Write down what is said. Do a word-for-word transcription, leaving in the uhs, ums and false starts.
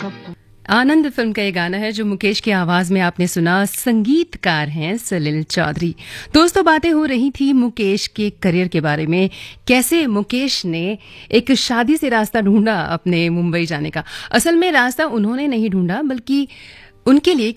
कपूर। आनंद film का ये गाना है जो मुकेश की आवाज में आपने सुना। संगीतकार हैं सलील चौधरी। दोस्तों, बातें हो रही थी मुकेश के करियर के बारे में, कैसे मुकेश ने एक शादी से रास्ता ढूंढा अपने मुंबई जाने का। असल में रास्ता उन्होंने नहीं ढूंढा, बल्कि उनके लिए